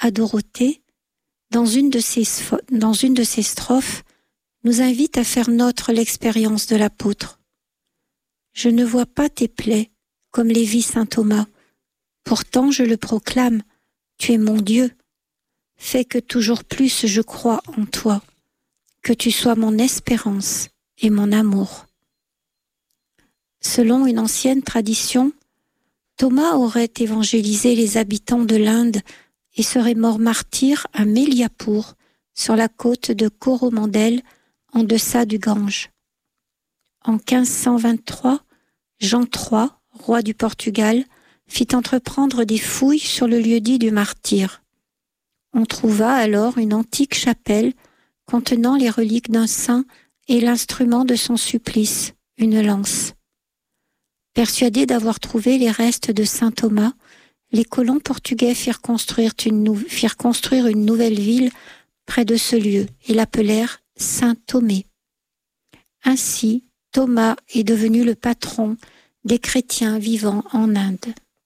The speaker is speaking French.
à Dorothée, dans une de ses strophes, nous invite à faire nôtre l'expérience de l'apôtre. Je ne vois pas tes plaies, comme les vit saint Thomas. Pourtant je le proclame, tu es mon Dieu. Fais que toujours plus je crois en toi, que tu sois mon espérance et mon amour. Selon une ancienne tradition, Thomas aurait évangélisé les habitants de l'Inde et serait mort martyr à Meliapur, sur la côte de Coromandel, en deçà du Gange. En 1523, Jean III, roi du Portugal, fit entreprendre des fouilles sur le lieu-dit du martyr. On trouva alors une antique chapelle contenant les reliques d'un saint et l'instrument de son supplice, une lance. Persuadés d'avoir trouvé les restes de saint Thomas, les colons portugais firent construire une nouvelle ville près de ce lieu et l'appelèrent Saint-Thomé. Ainsi, Thomas est devenu le patron des chrétiens vivant en Inde.